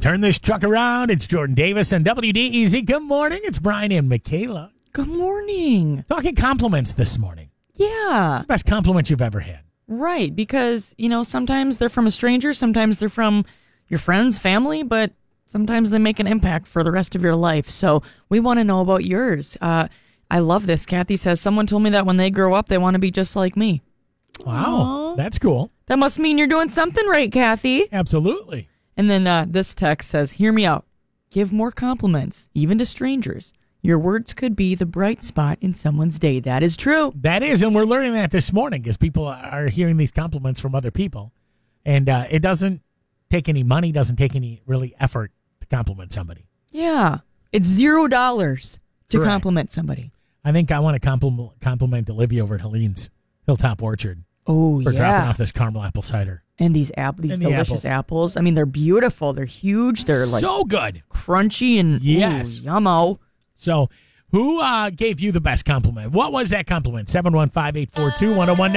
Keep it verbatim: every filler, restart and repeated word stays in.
Turn this truck around. It's Jordan Davis and W D E Z. Good morning. It's Brian and Michaela. Good morning. Talking compliments this morning. Yeah. What's the best compliment you've ever had? Right, because, you know, sometimes they're from a stranger, sometimes they're from your friends, family, but sometimes they make an impact for the rest of your life. So we want to know about yours. Uh, I love this. Kathy says, someone told me that when they grow up, they want to be just like me. Wow, Aww. That's cool. That must mean you're doing something right, Kathy. Absolutely. And then uh, this text says, hear me out. Give more compliments, even to strangers. Your words could be the bright spot in someone's day. That is true. That is, and we're learning that this morning because people are hearing these compliments from other people. And uh, it doesn't take any money, doesn't take any really effort to compliment somebody. Yeah. It's zero dollars to Correct. compliment somebody. I think I want to compliment, compliment Olivia over at Helene's Hilltop Orchard Oh, for yeah. dropping off this caramel apple cider. And these app, these And the delicious apples. apples. I mean, they're beautiful. They're huge. They're like So good. crunchy and Yes. ooh, yummo. So who uh, gave you the best compliment? What was that compliment? seven one five, eight four two, one oh one nine